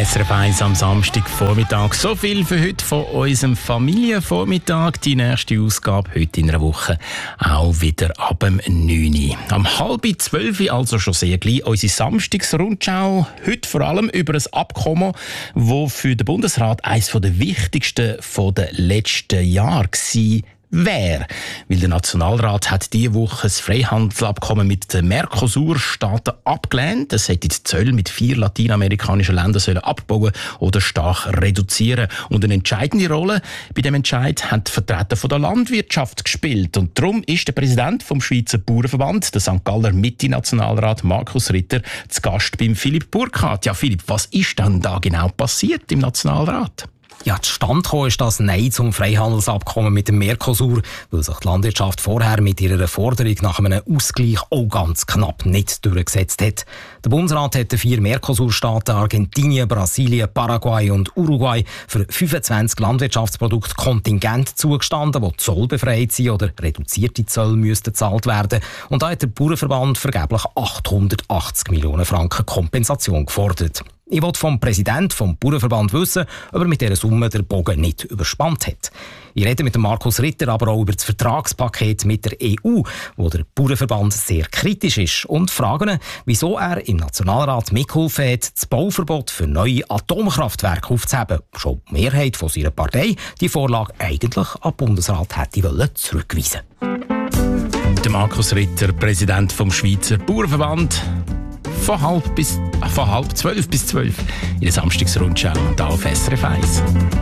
SRF 1 am Samstagvormittag. So viel für heute von unserem Familienvormittag. Die nächste Ausgabe heute in einer Woche auch wieder ab dem 9 Uhr. Am 11:30, also schon sehr gleich, unsere Samstagsrundschau. Heute vor allem über ein Abkommen, das für den Bundesrat eines der wichtigsten der letzten Jahre war. Weil der Nationalrat hat diese Woche das Freihandelsabkommen mit den Mercosur-Staaten abgelehnt. Es hätte die Zölle mit 4 lateinamerikanischen Ländern sollen abbauen oder stark reduzieren. Und eine entscheidende Rolle bei dem Entscheid haben die Vertreter von der Landwirtschaft gespielt. Und darum ist der Präsident vom Schweizer Bauernverband, der St. Galler Mitte-Nationalrat Markus Ritter, zu Gast beim Philipp Burkhardt. Ja, Philipp, was ist denn da genau passiert im Nationalrat? Ja, zustande gekommen ist das Nein zum Freihandelsabkommen mit dem Mercosur, weil sich die Landwirtschaft vorher mit ihrer Forderung nach einem Ausgleich auch ganz knapp nicht durchgesetzt hat. Der Bundesrat hat den 4 Mercosur-Staaten Argentinien, Brasilien, Paraguay und Uruguay für 25 Landwirtschaftsprodukte Kontingent zugestanden, die zollbefreit sind oder reduzierte Zölle müssten gezahlt werden. Und da hat der Bauernverband vergeblich 880 Millionen Franken Kompensation gefordert. Ich wollte vom Präsidenten vom Bauernverband wissen, ob er mit dieser Summe den Bogen nicht überspannt hat. Ich rede mit dem Markus Ritter aber auch über das Vertragspaket mit der EU, wo der Bauernverband sehr kritisch ist, und frage ihn, wieso er im Nationalrat mitgeholfen hat, das Bauverbot für neue Atomkraftwerke aufzuheben. Schon die Mehrheit von seiner Partei die Vorlage eigentlich an den Bundesrat hätte zurückweisen wollen. Der Markus Ritter, Präsident vom Schweizer Bauernverband. Von halb 12 bis 12 in der Samstagsrundschau hier auf SRF 1.